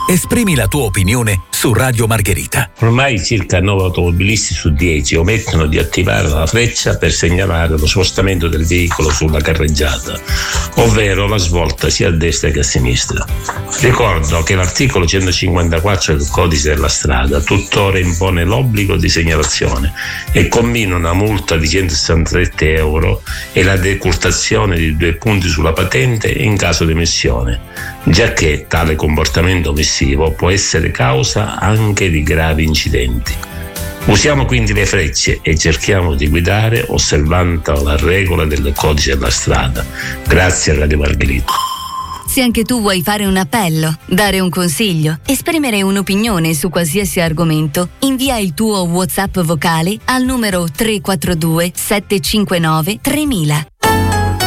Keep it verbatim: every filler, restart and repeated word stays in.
Esprimi la tua opinione su Radio Margherita. Ormai circa nove automobilisti su dieci omettono di attivare la freccia per segnalare lo spostamento del veicolo sulla carreggiata, ovvero la svolta sia a destra che a sinistra. Ricordo che l'articolo centocinquantaquattro del Codice della Strada tuttora impone l'obbligo di segnalazione e combina una multa di centosessantasette euro e la decurtazione di due punti sulla patente in caso di emissione, giacché tale comportamento omissivo può essere causa anche di gravi incidenti. Usiamo quindi le frecce e cerchiamo di guidare osservando la regola del Codice della Strada. Grazie a Radio Margherita. Se anche tu vuoi fare un appello, dare un consiglio, esprimere un'opinione su qualsiasi argomento, invia il tuo WhatsApp vocale al numero tre quattro due sette cinque nove tremila.